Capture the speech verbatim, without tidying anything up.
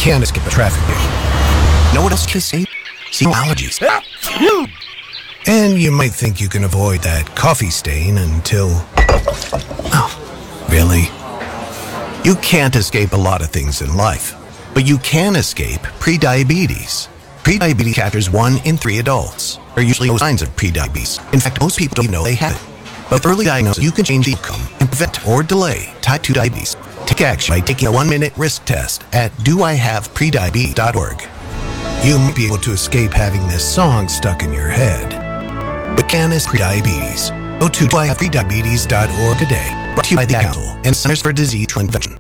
can't escape a traffic jam. Know what else can escape? See allergies. And you might think you can avoid that coffee stain until... Oh, really? You can't escape a lot of things in life, but you can escape prediabetes. Prediabetes captures one in three adults. There are usually no signs of prediabetes. In fact, most people don't even know they have it. But with early diagnosis, you can change the outcome and prevent or delay type two diabetes. Take action by taking a one-minute risk test at do I have prediabetes dot org. You might be able to escape having this song stuck in your head. But can is prediabetes. Go to do I have prediabetes dot org today. Brought to you by the Council and Centers for Disease Prevention.